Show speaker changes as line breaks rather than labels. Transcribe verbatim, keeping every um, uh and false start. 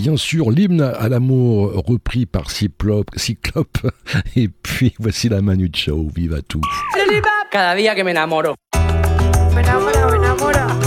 bien sûr l'hymne à l'amour repris par Cyclope, Cyclope. Et puis voici la Manu Chao, vive à tout.
Cada día que me enamoro. Me enamoro.